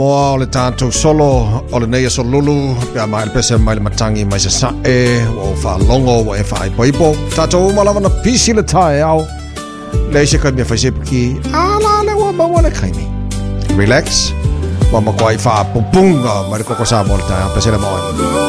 O le tātou solo o le neia so lulu pia mai le pese mai le matangi mai se sae o whalongo o e whaai paipo tātou umalawa na pisi le tae au le se kai mea whaisepiki ala le wa maua le kaimi relax wa makwai wha pupunga mai le koko sa mo le tae pese le maua